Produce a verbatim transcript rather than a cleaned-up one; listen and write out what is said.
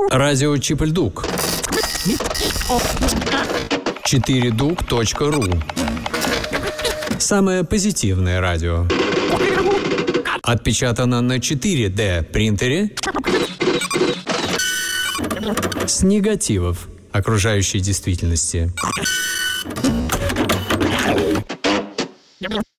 Радио Чип-Ль-Дук. четыре дук точка ру. Самое позитивное радио. Отпечатано на четыре дэ принтере с негативов окружающей действительности.